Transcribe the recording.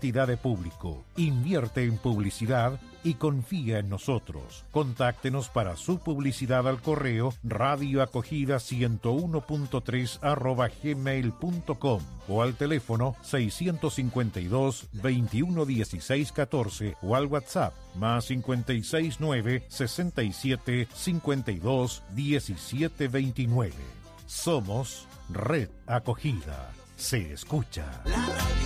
cantidad de público. Invierte en publicidad y confía en nosotros. Contáctenos para su publicidad al correo radioacogida101.3 @gmail.com o al teléfono 652 21 16 14 o al WhatsApp más 569 67 52 17 29. Somos Red Acogida. Se escucha.